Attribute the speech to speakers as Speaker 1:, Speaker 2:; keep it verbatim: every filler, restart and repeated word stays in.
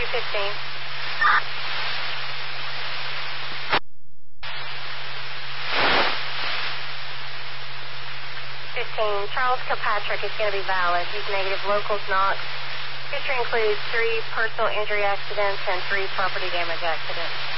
Speaker 1: fifteen. fifteen. Charles Kilpatrick is going to be valid. He's negative. Locals Knox. History includes three personal injury accidents and three property damage accidents.